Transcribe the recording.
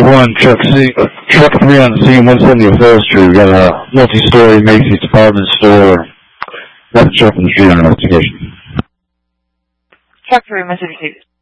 1, truck 3 on the scene, 170 Fell Street. We got a multi-story Macy's department store. Got the truck on the street on investigation. Truck 3, message received.